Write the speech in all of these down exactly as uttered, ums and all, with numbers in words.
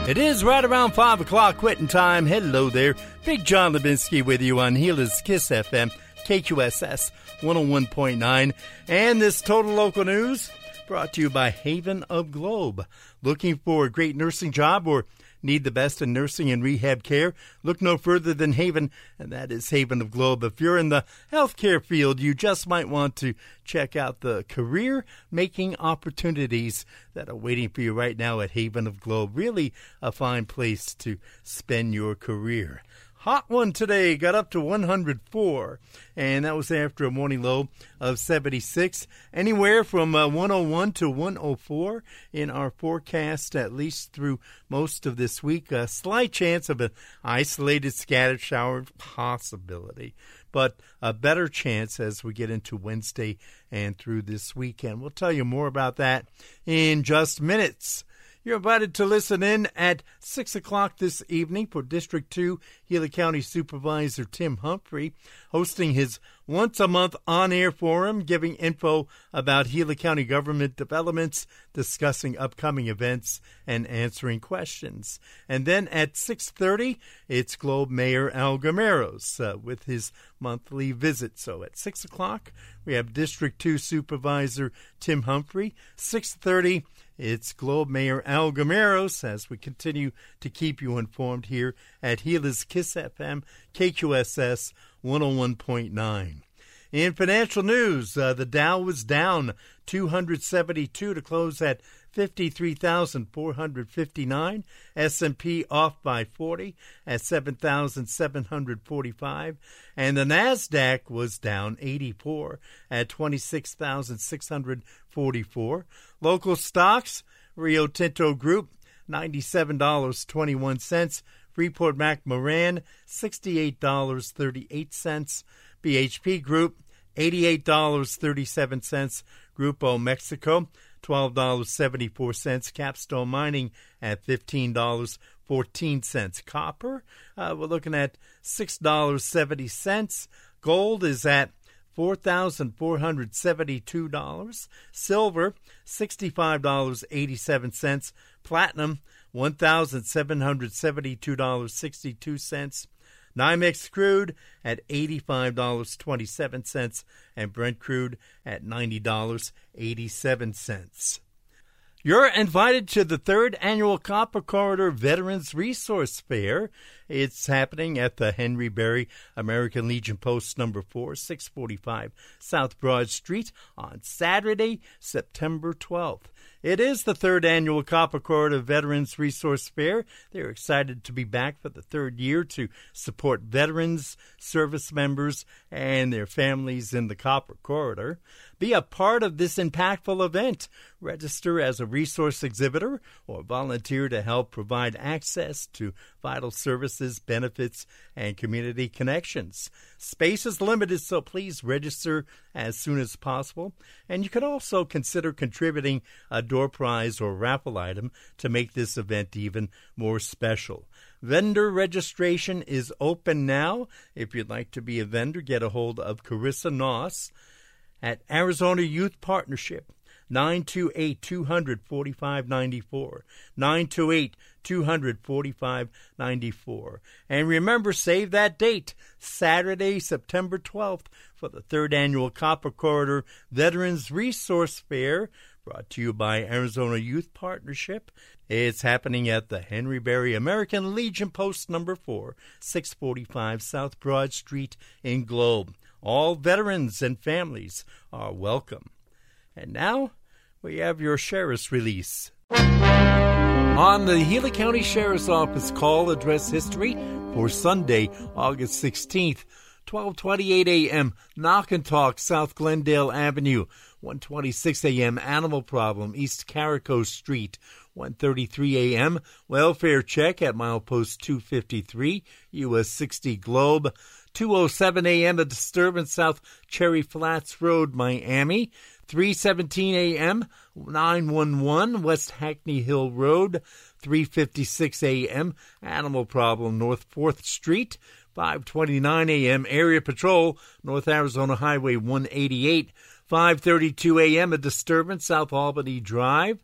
It is right around five o'clock quitting time. Hello there. Big John Levinsky with you on Gila Kiss F M, K Q S S one oh one point nine. And this Total Local News brought to you by Haven of Globe. Looking for a great nursing job or need the best in nursing and rehab care? Look no further than Haven, and that is Haven of Globe. If you're in the healthcare field, you just might want to check out the career-making opportunities that are waiting for you right now at Haven of Globe. Really a fine place to spend your career. Hot one today, got up to one hundred four, and that was after a morning low of seventy-six. Anywhere from uh, one oh one to one oh four in our forecast, at least through most of this week. A slight chance of an isolated scattered shower possibility, but a better chance as we get into Wednesday and through this weekend. We'll tell you more about that in just minutes. You're invited to listen in at six o'clock this evening for District two Gila County Supervisor Tim Humphrey, hosting his once-a-month on-air forum, giving info about Gila County government developments, discussing upcoming events, and answering questions. And then at six thirty, it's Globe Mayor Al Gameros uh, with his monthly visit. So at six o'clock, we have District two Supervisor Tim Humphrey. six thirty, it's Globe Mayor Al Gameros as we continue to keep you informed here at Gila's Kiss F M, K Q S S one oh one point nine. In financial news, uh, the Dow was down two hundred seventy-two to close at fifty-three thousand four hundred fifty-nine. S and P off by forty at seven thousand seven hundred forty-five. And the NASDAQ was down eighty-four at twenty-six thousand six hundred forty-four. Local stocks, Rio Tinto Group, ninety-seven dollars and twenty-one cents. Freeport-McMoRan, sixty-eight dollars and thirty-eight cents. B H P Group, eighty-eight dollars and thirty-seven cents. Grupo Mexico, twelve dollars and seventy-four cents. Capstone Mining at fifteen dollars and fourteen cents. Copper, uh, we're looking at six dollars and seventy cents. Gold is at four thousand four hundred seventy-two dollars. Silver, sixty-five dollars and eighty-seven cents. Platinum, one thousand seven hundred seventy-two dollars and sixty-two cents. NYMEX crude at eighty-five dollars and twenty-seven cents, and Brent crude at ninety dollars and eighty-seven cents. You're invited to the third annual Copper Corridor Veterans Resource Fair. It's happening at the Henry Berry American Legion Post number four, six forty-five South Broad Street on Saturday, September twelfth. It is the third annual Copper Corridor Veterans Resource Fair. They're excited to be back for the third year to support veterans, service members, and their families in the Copper Corridor. Be a part of this impactful event. Register as a resource exhibitor or volunteer to help provide access to vital services, benefits, and community connections. Space is limited, so please register as soon as possible. And you can also consider contributing a door prize or raffle item to make this event even more special. Vendor registration is open now. If you'd like to be a vendor, get a hold of Carissa Noss at Arizona Youth Partnership, nine two eight, two hundred, forty-five ninety-four, nine two eight, two hundred, forty-five ninety-four. And remember, save that date, Saturday, September twelfth, for the third annual Copper Corridor Veterans Resource Fair, brought to you by Arizona Youth Partnership. It's happening at the Henry Berry American Legion Post number four, six forty-five South Broad Street in Globe. All veterans and families are welcome. And now, we have your sheriff's release. On the Gila County Sheriff's Office call address history for Sunday, August sixteenth, twelve twenty-eight a.m., Knock and Talk, South Glendale Avenue, one twenty-six a.m., Animal Problem, East Carico Street, one thirty-three a.m., Welfare Check at milepost two fifty-three, U S sixty Globe, two oh seven a.m., A Disturbance, South Cherry Flats Road, Miami, three seventeen a.m., nine one one, West Hackney Hill Road, three fifty-six a.m., Animal Problem, North fourth Street, five twenty-nine a.m., Area Patrol, North Arizona Highway one eighty-eight, five thirty-two a.m., A Disturbance, South Albany Drive,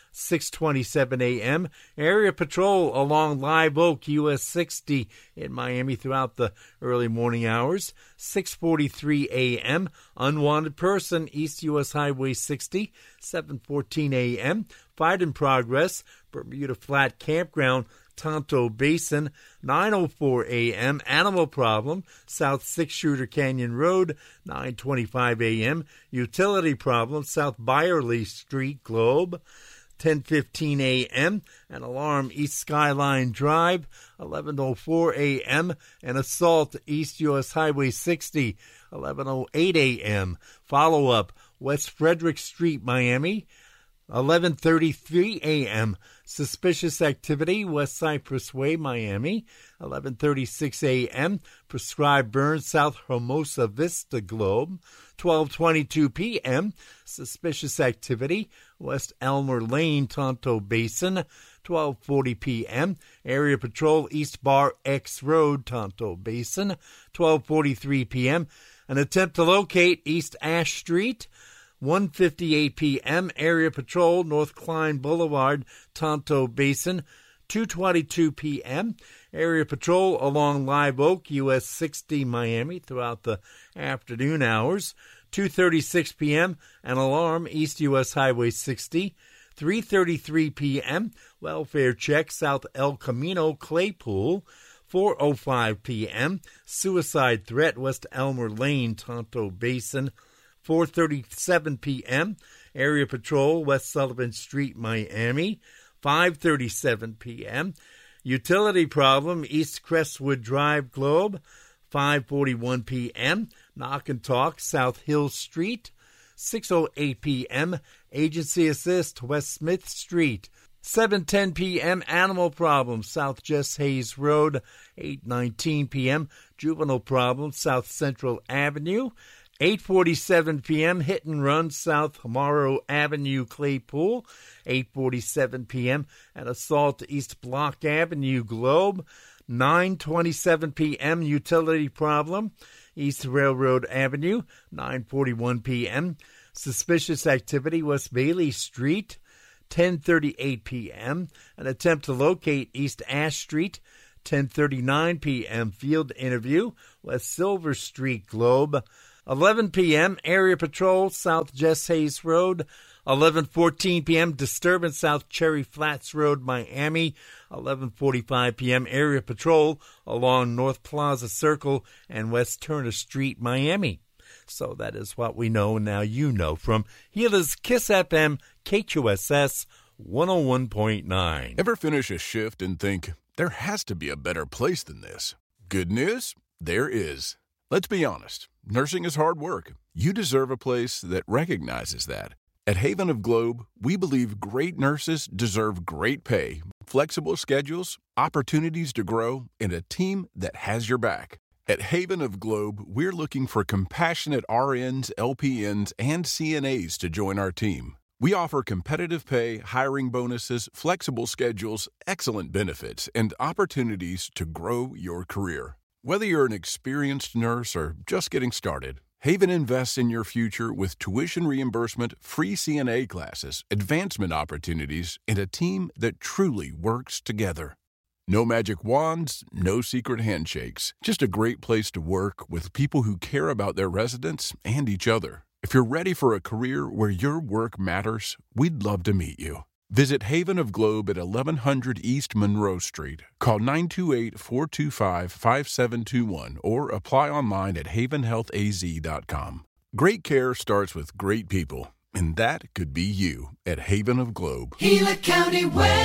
six twenty-seven a.m. Area patrol along Live Oak, U S sixty in Miami throughout the early morning hours. six forty-three a.m. Unwanted person, East U S Highway sixty. seven fourteen a.m. Fight in progress, Bermuda Flat Campground, Tonto Basin. nine oh four a.m. Animal problem, South Six Shooter Canyon Road. nine twenty-five a.m. Utility problem, South Byerly Street, Globe. ten fifteen a.m. An alarm, East Skyline Drive. eleven oh four a.m. An assault, East U S Highway sixty. eleven oh eight a.m. Follow-up, West Frederick Street, Miami. eleven thirty-three a.m. Suspicious activity, West Cypress Way, Miami. eleven thirty-six a.m. Prescribed burn, South Hermosa Vista, Globe. twelve twenty-two p.m. Suspicious activity, West Elmer Lane, Tonto Basin. twelve forty p.m. Area patrol, East Bar X Road, Tonto Basin. twelve forty-three p.m. An attempt to locate East Ash Street. one fifty-eight p.m. Area patrol, North Klein Boulevard, Tonto Basin. two twenty-two p.m. Area patrol along Live Oak, U S sixty, Miami, throughout the afternoon hours. two thirty-six p.m. An alarm, East U S Highway sixty. three thirty-three p.m. Welfare check, South El Camino, Claypool. four oh five p.m. Suicide threat, West Elmer Lane, Tonto Basin. four thirty-seven p.m. Area patrol, West Sullivan Street, Miami. five thirty-seven p.m. Utility problem, East Crestwood Drive, Globe. five forty-one p.m. Knock and Talk, South Hill Street. six oh eight p.m. Agency Assist, West Smith Street. seven ten p.m. Animal problem, South Jess Hayes Road. eight nineteen p.m. Juvenile problem, South Central Avenue. eight forty-seven p.m. Hit and Run, South Morrow Avenue, Claypool. eight forty-seven p.m. An assault, East Block Avenue, Globe. nine twenty-seven p.m. Utility problem, East Railroad Avenue. nine forty-one p.m. Suspicious activity, West Bailey Street. ten thirty-eight p.m. An attempt to locate East Ash Street. ten thirty-nine p.m. Field interview, West Silver Street, Globe. eleven p.m. Area patrol, South Jess Hayes Road. eleven fourteen p.m. Disturbance, South Cherry Flats Road, Miami. eleven forty-five p.m. Area patrol along North Plaza Circle and West Turner Street, Miami. So that is what we know. Now you know from Gila's Kiss F M, K Q S S one oh one point nine. Ever finish a shift and think, there has to be a better place than this? Good news? There is. Let's be honest. Nursing is hard work. You deserve a place that recognizes that. At Haven of Globe, we believe great nurses deserve great pay, flexible schedules, opportunities to grow, and a team that has your back. At Haven of Globe, we're looking for compassionate R Ns, L P Ns, and C N As to join our team. We offer competitive pay, hiring bonuses, flexible schedules, excellent benefits, and opportunities to grow your career. Whether you're an experienced nurse or just getting started, Haven invests in your future with tuition reimbursement, free C N A classes, advancement opportunities, and a team that truly works together. No magic wands, no secret handshakes, just a great place to work with people who care about their residents and each other. If you're ready for a career where your work matters, we'd love to meet you. Visit Haven of Globe at eleven hundred East Monroe Street. Call nine two eight, four two five, five seven two one or apply online at haven health a z dot com. Great care starts with great people, and that could be you at Haven of Globe. Gila County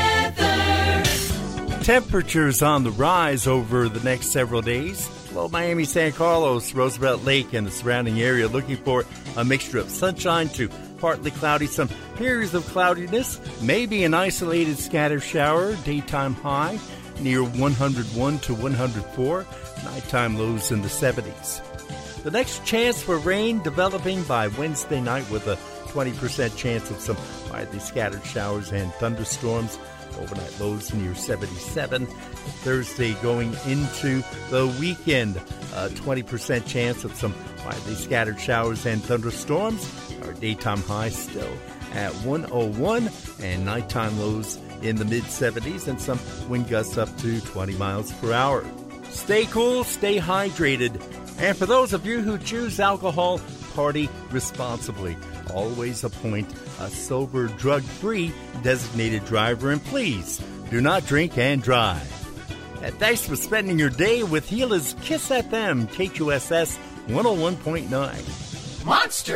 weather. Temperatures on the rise over the next several days. Below Miami, San Carlos, Roosevelt Lake, and the surrounding area, looking for a mixture of sunshine to partly cloudy, some periods of cloudiness, maybe an isolated scatter shower, daytime high near one hundred one to one hundred four, nighttime lows in the seventies. The next chance for rain developing by Wednesday night with a twenty percent chance of some widely scattered showers and thunderstorms. Overnight lows near seventy-seven. Thursday going into the weekend, a twenty percent chance of some widely scattered showers and thunderstorms. Our daytime high still at one oh one. and nighttime lows in the mid seventies and some wind gusts up to twenty miles per hour. Stay cool, stay hydrated. And for those of you who choose alcohol, party responsibly. Always appoint a sober, drug-free designated driver, and please do not drink and drive. And thanks for spending your day with Gila's Kiss F M, K Q S S one oh one point nine. Monster!